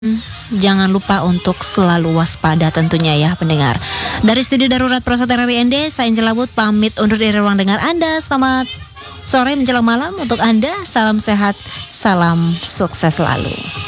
Jangan lupa untuk selalu waspada tentunya ya pendengar. Dari studio darurat Prosote RRI saya Angela Wood pamit undur dari ruang dengar Anda. Selamat sore menjelang malam untuk Anda. Salam sehat, salam sukses selalu.